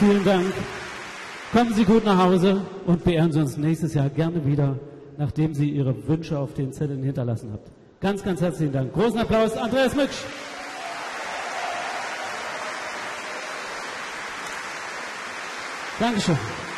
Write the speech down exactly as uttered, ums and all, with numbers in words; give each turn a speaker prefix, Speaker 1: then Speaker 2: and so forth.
Speaker 1: Vielen Dank. Kommen Sie gut nach Hause und beehren Sie uns nächstes Jahr gerne wieder, nachdem Sie Ihre Wünsche auf den Zetteln hinterlassen habt. Ganz, ganz herzlichen Dank. Großen Applaus, Andreas Mücksch. Dankeschön.